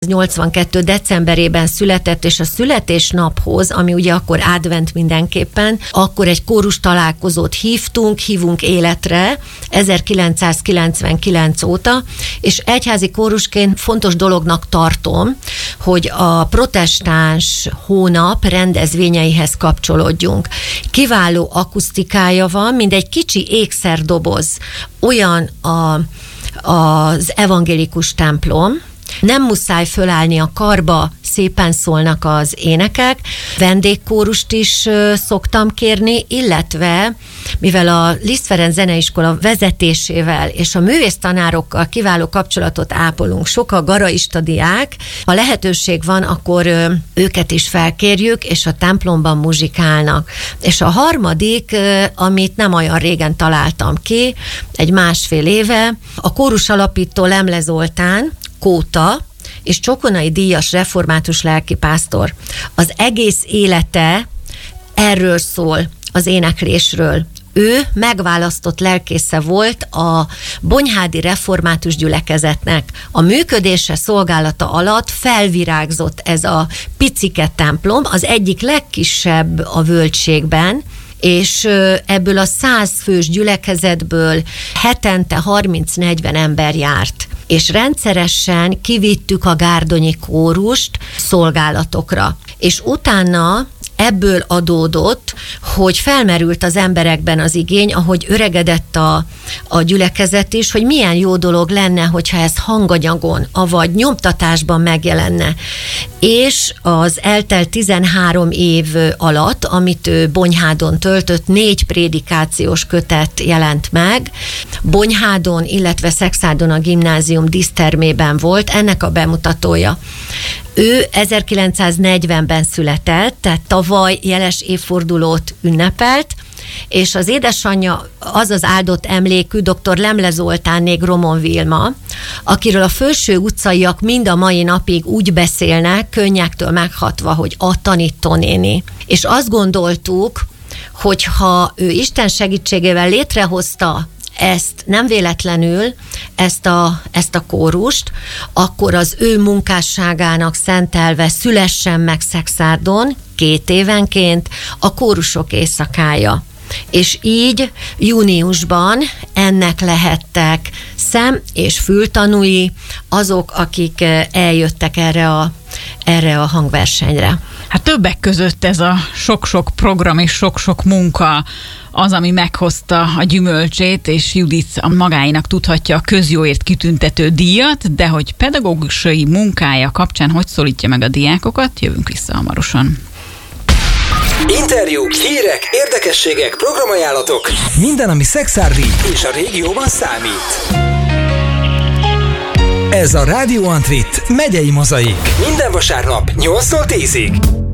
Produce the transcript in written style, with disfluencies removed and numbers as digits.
82. decemberében született, és a születésnaphoz, ami ugye akkor advent mindenképpen, akkor egy kórus találkozót hívunk életre 1999 óta, és egyházi kórusként fontos dolognak tartom, hogy a protestáns hónap rendezvényeihez kapcsolódjunk. Kiváló akusztikája van, mint egy kicsi ékszerdoboz, olyan az evangélikus templom, nem muszáj fölállni a karba, szépen szólnak az énekek, vendégkórust is szoktam kérni, illetve mivel a Liszt Ferenc Zeneiskola vezetésével és a művésztanárokkal kiváló kapcsolatot ápolunk, sok a garaista diák, ha lehetőség van, akkor őket is felkérjük, és a templomban muzsikálnak. És a harmadik, amit nem olyan régen találtam ki, egy 1,5 éve, a kórus alapító Lemle Zoltán, Kóta, és Csokonai díjas református lelkipásztor. Az egész élete erről szól, az éneklésről. Ő megválasztott lelkésze volt a Bonyhádi Református Gyülekezetnek. A működése szolgálata alatt felvirágzott ez a picike templom, az egyik legkisebb a Völgységben, és ebből a 100 fős gyülekezetből hetente 30-40 ember járt. És rendszeresen kivittük a gárdonyi kórust szolgálatokra. És utána ebből adódott, hogy felmerült az emberekben az igény, ahogy öregedett a gyülekezet is, hogy milyen jó dolog lenne, hogyha ez hanganyagon, avagy nyomtatásban megjelenne. És az eltelt 13 év alatt, amit ő Bonyhádon töltött, 4 prédikációs kötet jelent meg. Bonyhádon, illetve Szekszádon a gimnázium dísztermében volt ennek a bemutatója. Ő 1940-ben született, tehát tavaly jeles évfordulót ünnepelt, és az édesanyja az az áldott emlékű dr. Lemle Zoltánné Gromon Vilma, akiről a Fölső utcaiak mind a mai napig úgy beszélnek, könnyektől meghatva, hogy a tanítónéni. És azt gondoltuk, hogy ha ő Isten segítségével létrehozta ezt nem véletlenül, ezt a kórust, akkor az ő munkásságának szentelve szülessen meg Szekszárdon 2 évenként a kórusok éjszakája. És így júniusban ennek lehettek szem- és fültanúi azok, akik eljöttek erre a hangversenyre. Hát többek között ez a sok-sok program és sok-sok munka az, ami meghozta a gyümölcsét, és Judit magáinak tudhatja a közjóért kitüntető díjat, de hogy pedagógusai munkája kapcsán hogy szólítja meg a diákokat, jövünk vissza hamarosan. Interjúk, hírek, érdekességek, programajánlatok. Minden, ami Szekszárdi és a régióban számít. Ez a Rádió Antrit megyei mozaik. Minden vasárnap 8-tól 10-ig.